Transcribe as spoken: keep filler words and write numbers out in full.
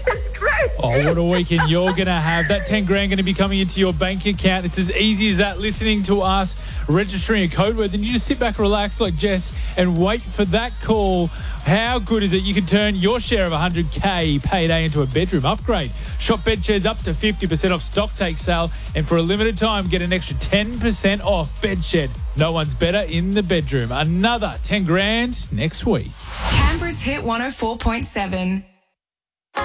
It's great. Oh, what a weekend you're going to have. That ten grand going to be coming into your bank account. It's as easy as that, listening to us, registering a code word. Then you just sit back, relax like Jess, and wait for that call. How good is it? You can turn your share of one hundred K payday into a bedroom upgrade. Shop Bedsheds up to fifty percent off stock take sale. And for a limited time, get an extra ten percent off Bedshed. No one's better in the bedroom. Another ten grand next week. Canberra's Hit one oh four point seven.